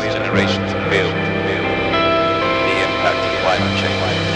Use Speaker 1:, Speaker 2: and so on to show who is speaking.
Speaker 1: next generation to feel the impact of climate change.